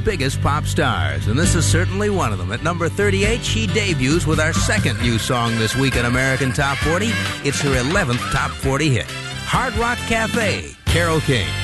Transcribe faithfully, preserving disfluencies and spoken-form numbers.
biggest pop stars, and this is certainly one of them. At number thirty-eight, she debuts with our second new song this week in American Top forty. It's her eleventh Top forty hit. Hard Rock Cafe, Carole King.